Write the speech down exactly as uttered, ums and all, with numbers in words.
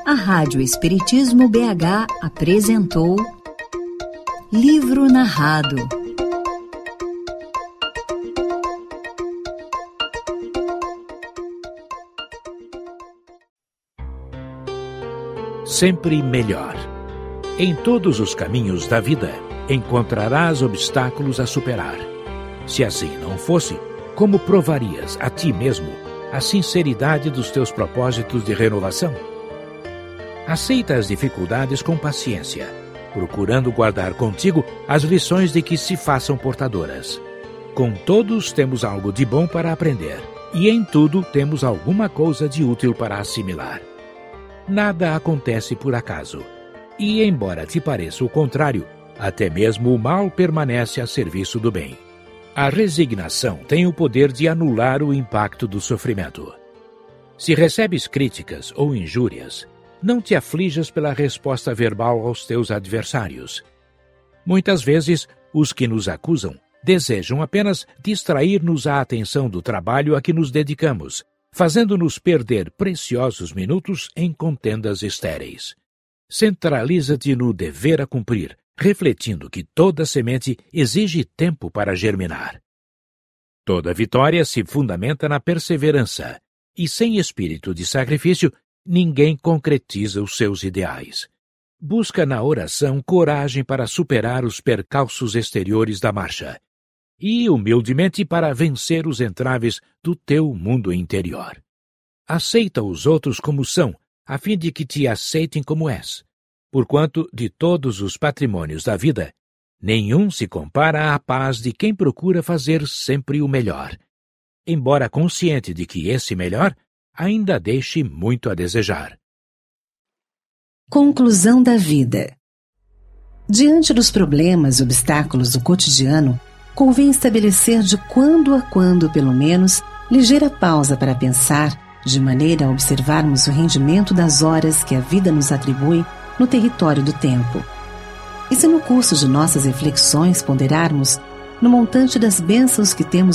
A Rádio Espiritismo B H apresentou Livro Narrado. Sempre melhor. Em todos os caminhos da vida, encontrarás obstáculos a superar. Se assim não fosse, como provarias a ti mesmo a sinceridade dos teus propósitos de renovação? Aceita as dificuldades com paciência, procurando guardar contigo as lições de que se façam portadoras. Com todos temos algo de bom para aprender, e em tudo temos alguma coisa de útil para assimilar. Nada acontece por acaso, e embora te pareça o contrário, até mesmo o mal permanece a serviço do bem. A resignação tem o poder de anular o impacto do sofrimento. Se recebes críticas ou injúrias, não te aflijas pela resposta verbal aos teus adversários. Muitas vezes, os que nos acusam desejam apenas distrair-nos a atenção do trabalho a que nos dedicamos, fazendo-nos perder preciosos minutos em contendas estéreis. Centraliza-te no dever a cumprir, refletindo que toda semente exige tempo para germinar. Toda vitória se fundamenta na perseverança, e sem espírito de sacrifício, ninguém concretiza os seus ideais. Busca na oração coragem para superar os percalços exteriores da marcha e, humildemente, para vencer os entraves do teu mundo interior. Aceita os outros como são, a fim de que te aceitem como és, porquanto, de todos os patrimônios da vida, nenhum se compara à paz de quem procura fazer sempre o melhor, embora consciente de que esse melhor ainda deixe muito a desejar. Conclusão da vida. Diante dos problemas e obstáculos do cotidiano, convém estabelecer de quando a quando, pelo menos, ligeira pausa para pensar, de maneira a observarmos o rendimento das horas que a vida nos atribui no território do tempo. E se no curso de nossas reflexões ponderarmos no montante das bênçãos que temos